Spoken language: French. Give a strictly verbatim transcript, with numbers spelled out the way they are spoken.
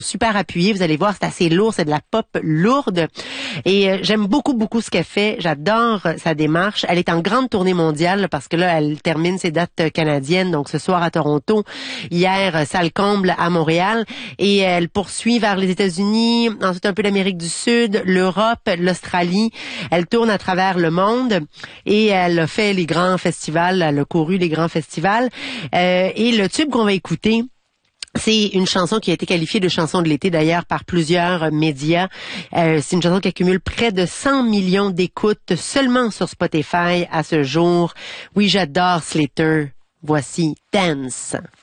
super appuyé. Vous allez voir, c'est assez lourd, c'est de la pop lourde. Et euh, j'aime beaucoup, beaucoup ce qu'elle fait. J'adore euh, sa démarche. Elle est en grande tournée mondiale là, parce que là, elle termine ses dates euh, canadiennes. Donc, ce soir à Toronto, hier, euh, salle comble à Montréal. Et elle poursuit vers les États-Unis, ensuite un peu l'Amérique du Sud, l'Europe, l'Australie. Elle tourne à travers le monde et elle a fait les grands festivals. Elle a couru les grands festivals. Euh, et le tube qu'on va écouter, c'est une chanson qui a été qualifiée de chanson de l'été d'ailleurs par plusieurs médias. Euh, c'est une chanson qui accumule près de cent millions d'écoutes seulement sur Spotify à ce jour. Oui, j'adore Slater. Voici Dance.